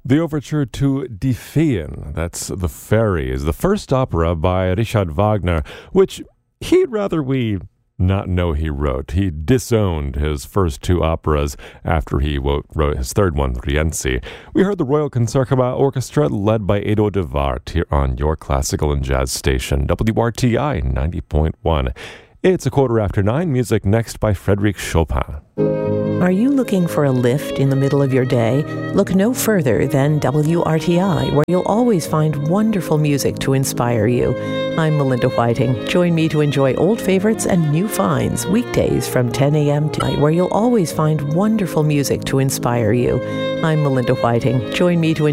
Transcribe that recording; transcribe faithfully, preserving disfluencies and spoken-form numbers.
The overture to Die Feen, that's The Fairy, is the first opera by Richard Wagner, which he'd rather we not know he wrote. He disowned his first two operas after he wrote, wrote his third one, Rienzi. We heard the Royal Concertgebouw Orchestra led by Edo de Waard here on your classical and jazz station, W R T I ninety point one. It's a quarter after nine. Music next by Frédéric Chopin. Are you looking for a lift in the middle of your day? Look no further than W R T I, where you'll always find wonderful music to inspire you. I'm Melinda Whiting. Join me to enjoy old favorites and new finds weekdays from ten a.m. to where you'll always find wonderful music to inspire you. I'm Melinda Whiting. Join me to